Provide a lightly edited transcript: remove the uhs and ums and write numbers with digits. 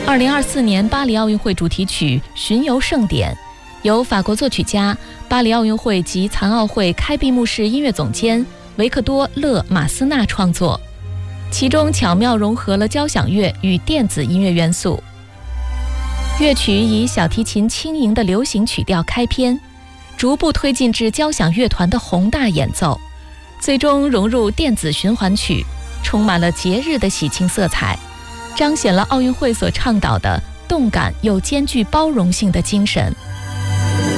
2024年巴黎奥运会主题曲《巡游盛典》由法国作曲家、巴黎奥运会及残奥会开闭幕式音乐总监维克多·勒马斯纳创作，其中巧妙融合了交响乐与电子音乐元素。乐曲以小提琴轻盈的流行曲调开篇，逐步推进至交响乐团的宏大演奏，最终融入电子循环曲，充满了节日的喜庆色彩，彰显了奥运会所倡导的动感又兼具包容性的精神。